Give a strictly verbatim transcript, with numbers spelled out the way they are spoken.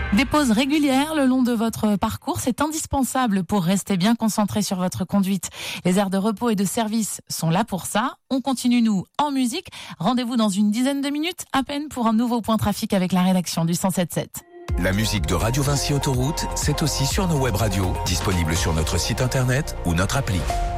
Des pauses régulières le long de votre parcours, c'est indispensable pour rester bien concentré sur votre conduite. Les aires de repos et de service sont là pour ça. On continue, nous, en musique. Rendez-vous dans une dizaine de minutes, à peine, pour un nouveau point trafic avec la rédaction du cent sept sept. La musique de Radio Vinci Autoroute, c'est aussi sur nos web radios, disponibles sur notre site internet ou notre appli.